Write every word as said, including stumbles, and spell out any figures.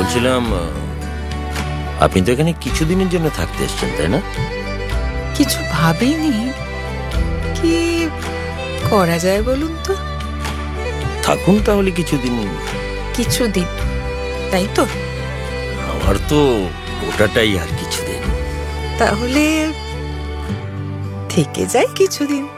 বলছিলাম, আপনি তো এখানে কিছুদিনের জন্য থাকতে এসছেন, তাই না? কিছু ভাবিনি, কি করা যায় বলুন তো? থাকুন তাহলে কিছুদিন। কিছুদিন, তাই তো? আমার তো গোটাটাই আর কিছুদিন। তাহলে থেকে যাই কিছুদিন।